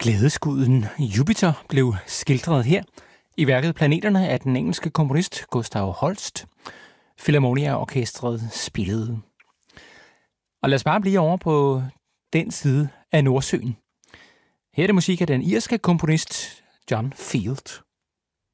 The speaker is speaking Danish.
Glædeskuden Jupiter blev skildret her i værket Planeterne af den engelske komponist Gustav Holst. Philharmonia-orkestret spillede. Og lad os bare blive over på den side af Nordsøen. Her er det musik af den irske komponist John Field.